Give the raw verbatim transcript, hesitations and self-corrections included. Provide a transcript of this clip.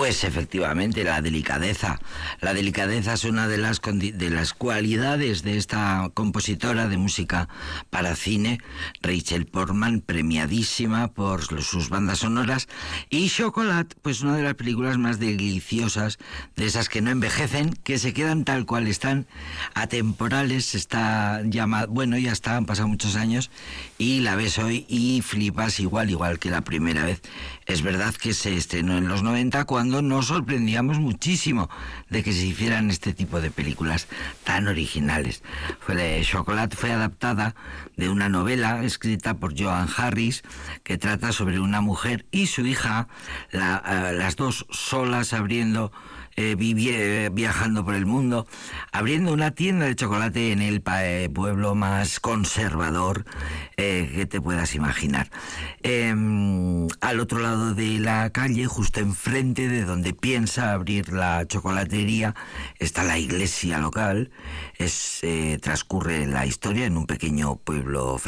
Pues efectivamente, la delicadeza. La delicadeza es una de las, de las cualidades de esta compositora de música para cine, Rachel Portman, premiadísima por sus bandas sonoras, y Chocolat, pues una de las películas más deliciosas, de esas que no envejecen, que se quedan tal cual están, atemporales, está llamada, bueno, ya está, han pasado muchos años, y la ves hoy y flipas igual, igual que la primera vez. Es verdad que se estrenó en los noventa, cuando nos sorprendíamos muchísimo de que se hicieran este tipo de películas tan originales. Fue, Chocolat fue adaptada de una novela escrita por Joan Harris, que trata sobre una mujer y su hija, la, uh, las dos solas abriendo... Eh, vivi- viajando por el mundo, abriendo una tienda de chocolate en el pa- eh, pueblo más conservador eh, que te puedas imaginar. Eh, al otro lado de la calle, justo enfrente de donde piensa abrir la chocolatería, está la iglesia local. Es, eh, transcurre la historia en un pequeño pueblo